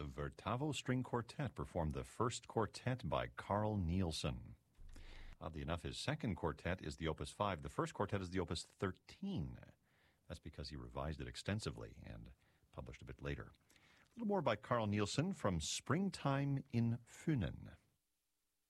the Vertavo String Quartet performed the first quartet by Carl Nielsen. Oddly enough, his second quartet is the Opus 5. The first quartet is the Opus 13. That's because he revised it extensively and published a bit later. A little more by Carl Nielsen from Springtime in Funen.